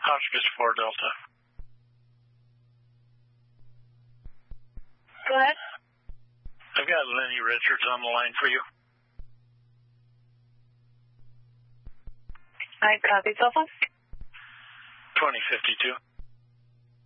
Oscar 4 Delta. Go ahead. I've got Lenny Richards on the line for you. I copy. Cell phone? 2052.